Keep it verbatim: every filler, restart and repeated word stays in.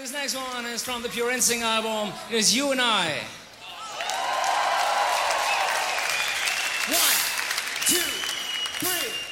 This next one is from the Pure Instinct album. It is You and I. One, two, three.